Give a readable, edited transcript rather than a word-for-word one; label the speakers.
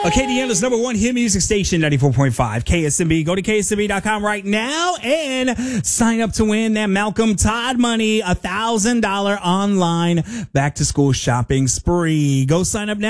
Speaker 1: Acadiana's number one hit music station, 94.5 KSMB. Go to KSMB.com right now and sign up to win that Malcolm Todd money, $1,000 online back to school shopping spree. Go sign up now.